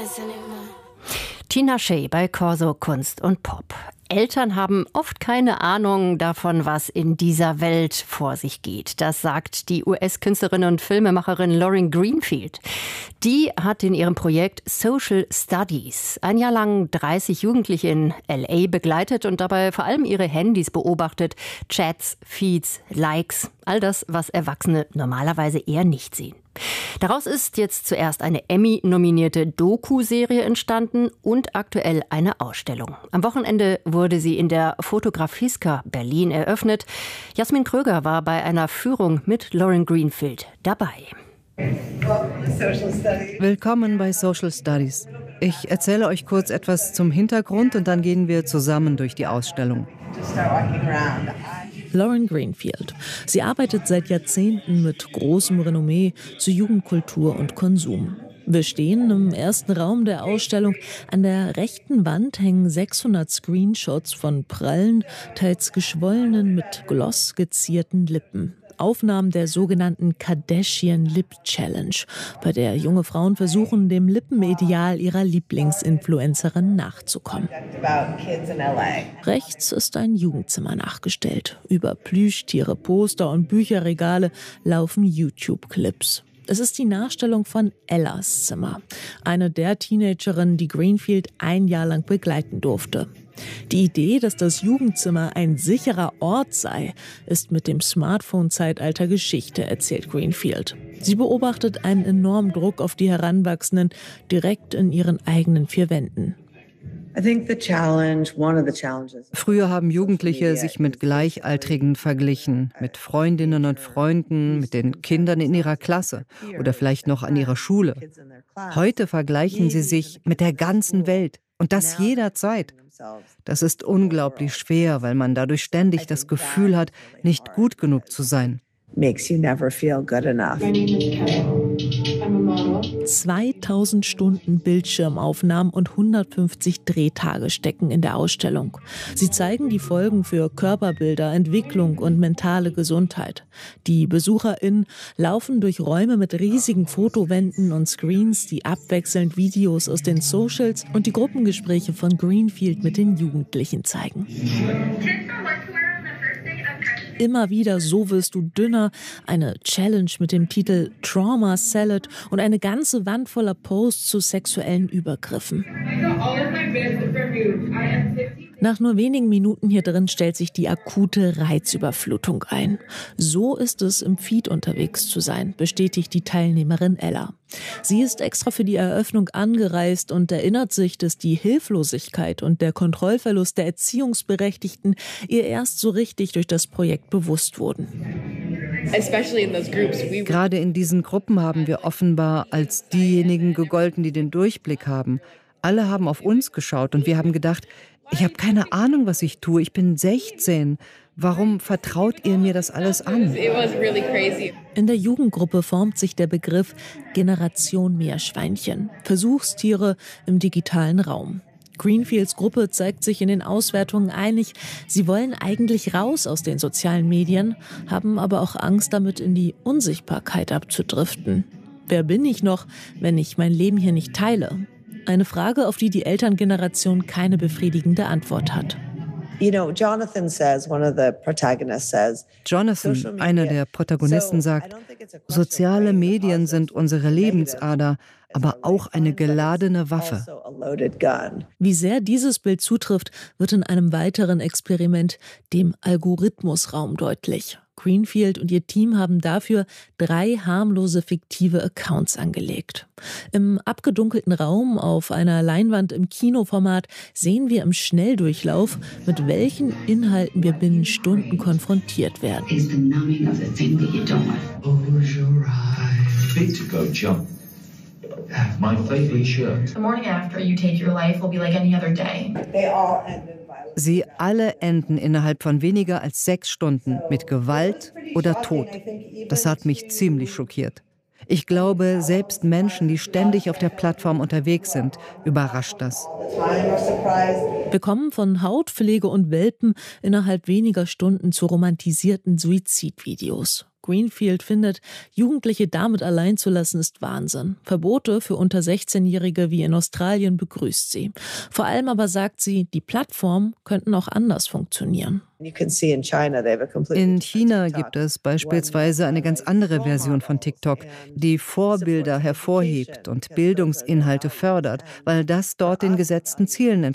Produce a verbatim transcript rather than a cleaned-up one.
Tina Shea bei Corso Kunst und Pop. Eltern haben oft keine Ahnung davon, was in dieser Welt vor sich geht. Das sagt die U S-Künstlerin und Filmemacherin Lauren Greenfield. Die hat in ihrem Projekt Social Studies ein Jahr lang dreißig Jugendliche in L A begleitet und dabei vor allem ihre Handys beobachtet. Chats, Feeds, Likes, all das, was Erwachsene normalerweise eher nicht sehen. Daraus ist jetzt zuerst eine Emmy-nominierte Doku-Serie entstanden und aktuell eine Ausstellung. Am Wochenende wurde sie in der Fotografiska Berlin eröffnet. Jasmin Kröger war bei einer Führung mit Lauren Greenfield dabei. Willkommen bei Social Studies. Ich erzähle euch kurz etwas zum Hintergrund und dann gehen wir zusammen durch die Ausstellung. Lauren Greenfield. Sie arbeitet seit Jahrzehnten mit großem Renommee zu Jugendkultur und Konsum. Wir stehen im ersten Raum der Ausstellung. An der rechten Wand hängen sechshundert Screenshots von prallen, teils geschwollenen, mit Gloss gezierten Lippen. Aufnahmen der sogenannten Kardashian Lip Challenge, bei der junge Frauen versuchen, dem Lippenideal ihrer Lieblingsinfluencerin nachzukommen. Rechts ist ein Jugendzimmer nachgestellt. Über Plüschtiere, Poster und Bücherregale laufen YouTube-Clips. Es ist die Nachstellung von Ellas Zimmer, eine der Teenagerinnen, die Greenfield ein Jahr lang begleiten durfte. Die Idee, dass das Jugendzimmer ein sicherer Ort sei, ist mit dem Smartphone-Zeitalter Geschichte, erzählt Greenfield. Sie beobachtet einen enormen Druck auf die Heranwachsenden direkt in ihren eigenen vier Wänden. Früher haben Jugendliche sich mit Gleichaltrigen verglichen, mit Freundinnen und Freunden, mit den Kindern in ihrer Klasse oder vielleicht noch an ihrer Schule. Heute vergleichen sie sich mit der ganzen Welt und das jederzeit. Das ist unglaublich schwer, weil man dadurch ständig das Gefühl hat, nicht gut genug zu sein. Makes you never feel good enough. zweitausend Stunden Bildschirmaufnahmen und hundertfünfzig Drehtage stecken in der Ausstellung. Sie zeigen die Folgen für Körperbilder, Entwicklung und mentale Gesundheit. Die BesucherInnen laufen durch Räume mit riesigen Fotowänden und Screens, die abwechselnd Videos aus den Socials und die Gruppengespräche von Greenfield mit den Jugendlichen zeigen. Immer wieder So wirst du dünner, eine Challenge mit dem Titel Trauma Salad und eine ganze Wand voller Posts zu sexuellen Übergriffen. Nach nur wenigen Minuten hier drin stellt sich die akute Reizüberflutung ein. So ist es, im Feed unterwegs zu sein, bestätigt die Teilnehmerin Ella. Sie ist extra für die Eröffnung angereist und erinnert sich, dass die Hilflosigkeit und der Kontrollverlust der Erziehungsberechtigten ihr erst so richtig durch das Projekt bewusst wurden. Gerade in diesen Gruppen haben wir offenbar als diejenigen gegolten, die den Durchblick haben. Alle haben auf uns geschaut und wir haben gedacht, ich habe keine Ahnung, was ich tue. Ich bin sechzehn. Warum vertraut ihr mir das alles an? In der Jugendgruppe formt sich der Begriff Generation Meerschweinchen, Versuchstiere im digitalen Raum. Greenfields Gruppe zeigt sich in den Auswertungen einig, sie wollen eigentlich raus aus den sozialen Medien, haben aber auch Angst, damit in die Unsichtbarkeit abzudriften. Wer bin ich noch, wenn ich mein Leben hier nicht teile? Eine Frage, auf die die Elterngeneration keine befriedigende Antwort hat. Jonathan, einer der Protagonisten, sagt, soziale Medien sind unsere Lebensader, aber auch eine geladene Waffe. Wie sehr dieses Bild zutrifft, wird in einem weiteren Experiment, dem Algorithmusraum, deutlich. Greenfield und ihr Team haben dafür drei harmlose fiktive Accounts angelegt. Im abgedunkelten Raum auf einer Leinwand im Kinoformat sehen wir im Schnelldurchlauf, mit welchen Inhalten wir binnen Stunden konfrontiert werden. My favorite shirt. The morning after you take your life will be like any other day. They all end in violence. Sie alle enden innerhalb von weniger als sechs Stunden mit Gewalt oder Tod. Das hat mich ziemlich schockiert. Ich glaube, selbst Menschen, die ständig auf der Plattform unterwegs sind, überrascht das. Wir kommen von Hautpflege und Welpen innerhalb weniger Stunden zu romantisierten Suizidvideos. Greenfield findet, Jugendliche damit allein zu lassen, ist Wahnsinn. Verbote für unter sechzehnjährige wie in Australien begrüßt sie. Vor allem aber sagt sie, die Plattformen könnten auch anders funktionieren. In China gibt es beispielsweise eine ganz andere Version von TikTok, die Vorbilder hervorhebt und Bildungsinhalte fördert, weil das dort den gesetzten Zielen entspricht.